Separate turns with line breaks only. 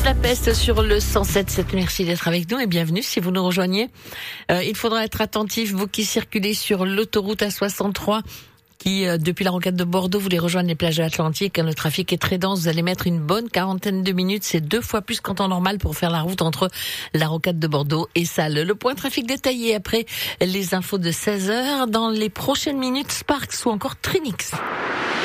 la peste sur le 107.7. Merci d'être avec nous et bienvenue si vous nous rejoignez. Il faudra être attentif, vous qui circulez sur l'autoroute A63, qui, depuis la rocade de Bordeaux, voulez rejoindre les plages de l'Atlantique. Le trafic est très dense. Vous allez mettre une bonne quarantaine de minutes. C'est 2 fois plus qu'en temps normal pour faire la route entre la rocade de Bordeaux et Salles. Le point trafic détaillé après les infos de 16h. Dans les prochaines minutes, Sparks ou encore Trinix.